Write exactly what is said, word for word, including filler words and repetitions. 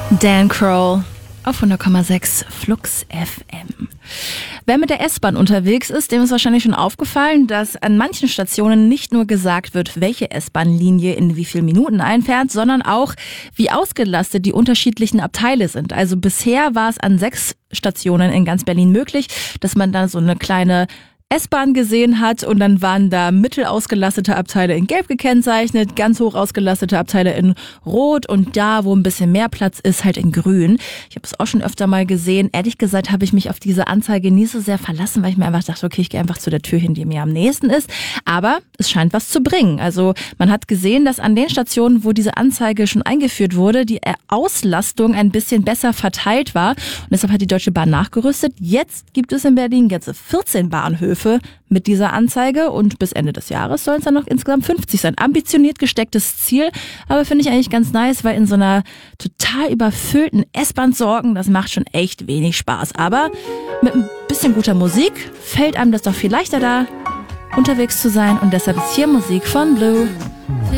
Dan Kroll auf hundert Komma sechs Flux F M. Wer mit der S-Bahn unterwegs ist, dem ist wahrscheinlich schon aufgefallen, dass an manchen Stationen nicht nur gesagt wird, welche S-Bahn-Linie in wie vielen Minuten einfährt, sondern auch, wie ausgelastet die unterschiedlichen Abteile sind. Also bisher war es an sechs Stationen in ganz Berlin möglich, dass man da so eine kleine S-Bahn gesehen hat und dann waren da mittel ausgelastete Abteile in Gelb gekennzeichnet, ganz hoch ausgelastete Abteile in Rot und da, wo ein bisschen mehr Platz ist, halt in Grün. Ich habe es auch schon öfter mal gesehen. Ehrlich gesagt habe ich mich auf diese Anzeige nie so sehr verlassen, weil ich mir einfach dachte, okay, ich gehe einfach zu der Tür hin, die mir am nächsten ist. Aber es scheint was zu bringen. Also man hat gesehen, dass an den Stationen, wo diese Anzeige schon eingeführt wurde, die Auslastung ein bisschen besser verteilt war. Und deshalb hat die Deutsche Bahn nachgerüstet. Jetzt gibt es in Berlin ganze vierzehn Bahnhöfe mit dieser Anzeige und bis Ende des Jahres sollen es dann noch insgesamt fünfzig sein. Ambitioniert gestecktes Ziel, aber finde ich eigentlich ganz nice, weil in so einer total überfüllten S-Bahn sorgen, das macht schon echt wenig Spaß. Aber mit ein bisschen guter Musik fällt einem das doch viel leichter da, unterwegs zu sein und deshalb ist hier Musik von Blue.